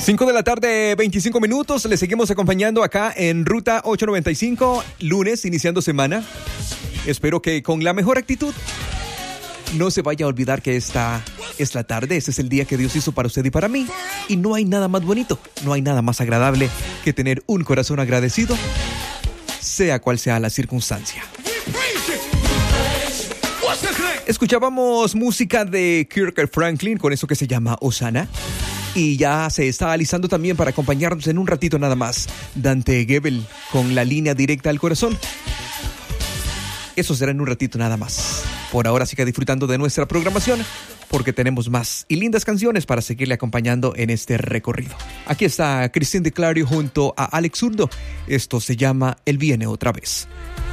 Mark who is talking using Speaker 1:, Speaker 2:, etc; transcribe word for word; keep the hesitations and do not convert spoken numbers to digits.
Speaker 1: cinco de la tarde, veinticinco minutos. Le seguimos acompañando acá en Ruta ochocientos noventa y cinco, lunes, iniciando semana. Espero que con la mejor actitud. No se vaya a olvidar que esta es la tarde, ese es el día que Dios hizo para usted y para mí. Y no hay nada más bonito, no hay nada más agradable que tener un corazón agradecido, sea cual sea la circunstancia. Escuchábamos música de Kirk Franklin con eso que se llama Hosanna. Y ya se está alisando también para acompañarnos en un ratito nada más Dante Gebel con La Línea Directa al Corazón. Eso será en un ratito nada más. Por ahora siga disfrutando de nuestra programación porque tenemos más y lindas canciones para seguirle acompañando en este recorrido. Aquí está Christine de Clario junto a Alex Zurdo. Esto se llama Él Viene Otra Vez.